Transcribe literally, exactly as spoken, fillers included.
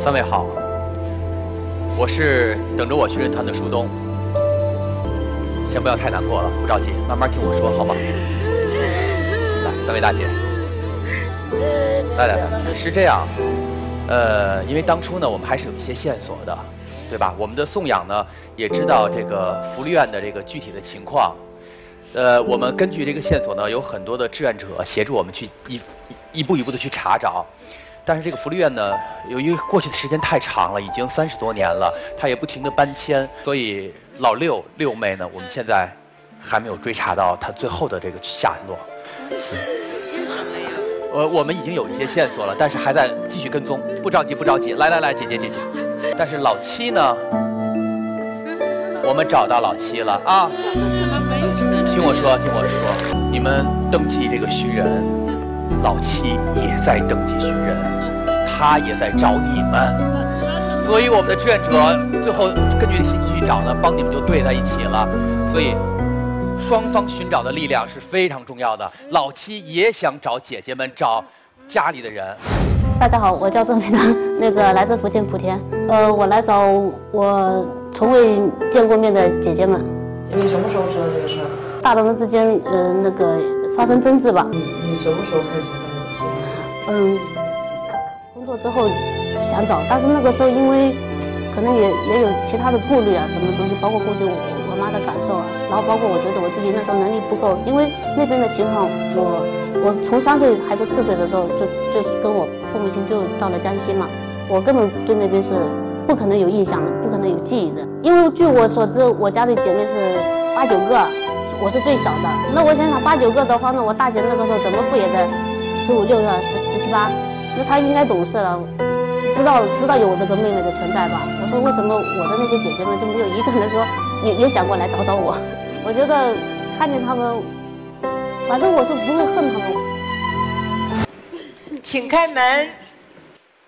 三位好，我是等着我去人团的舒东。先不要太难过了，不着急，慢慢听我说，好吗？来，三位大姐，来来来，是这样，呃，因为当初呢，我们还是有一些线索的，对吧？我们的颂养呢，也知道这个福利院的这个具体的情况。呃，我们根据这个线索呢，有很多的志愿者协助我们去一一步一步的去查找。但是这个福利院呢，由于过去的时间太长了，已经三十多年了，它也不停的搬迁，所以老六六妹呢，我们现在还没有追查到她最后的这个下落。 有线索没有？ 呃，我们已经有一些线索了，但是还在继续跟踪，不着急，不着急。来来来，姐姐姐姐。但是老七呢，我们找到老七了啊！听我说，听我说，你们登记这个寻人，老七也在登记寻人，他也在找你们，所以我们的志愿者最后根据信息去找呢，帮你们就对在一起了。所以双方寻找的力量是非常重要的。老七也想找姐姐们，找家里的人。 大家好，我叫郑飞堂，那个来自福建莆田。呃，我来找我从未见过面的姐姐们。 你什么时候知道这个事儿？ 大人们之间，呃，那个发生争执吧。 你你什么时候开始跟你妻嗯，工作之后想找，但是那个时候因为可能也也有其他的顾虑啊，什么东西，包括顾虑我我妈的感受啊，然后包括我觉得我自己那时候能力不够，因为那边的情况，我我从三岁还是四岁的时候就就跟我父母亲就到了江西嘛，我根本对那边是不可能有印象的，不可能有记忆的，因为据我所知，我家的姐妹是八九个。我是最小的，那我想想八九个的话，那我大姐那个时候怎么不也在十五六啊，十十七八？那她应该懂事了，知道知道有我这个妹妹的存在吧？我说为什么我的那些姐姐们就没有一个人说也也想过来找找我？我觉得看见他们，反正我是不会恨他们。 请开门。